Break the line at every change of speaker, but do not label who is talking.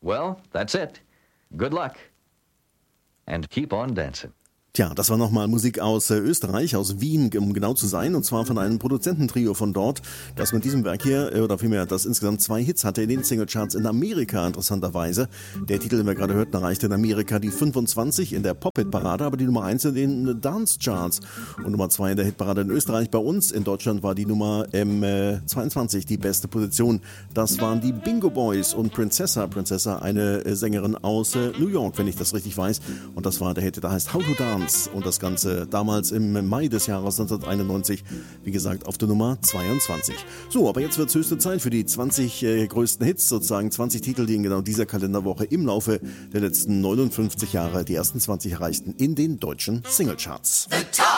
Well, that's it. Good luck. And keep on dancing.
Tja, das war nochmal Musik aus Österreich, aus Wien, um genau zu sein, und zwar von einem Produzententrio von dort, das mit diesem Werk hier, oder vielmehr, das insgesamt 2 Hits hatte in den Singlecharts in Amerika, interessanterweise. Der Titel, den wir gerade hörten, erreichte in Amerika die 25 in der Pop-Hit-Parade, aber die Nummer 1 in den Dance-Charts und Nummer 2 in der Hitparade in Österreich. Bei uns in Deutschland war die Nummer 22 die beste Position. Das waren die Bingo Boys und Princessa. Princessa, eine Sängerin aus New York, wenn ich das richtig weiß. Und das war der Hit, der heißt How to Dance. Und das Ganze damals im Mai des Jahres 1991, wie gesagt, auf der Nummer 22. So, aber jetzt wird es höchste Zeit für die 20 größten Hits, sozusagen 20 Titel, die in genau dieser Kalenderwoche im Laufe der letzten 59 Jahre die ersten 20 erreichten in den deutschen Singlecharts.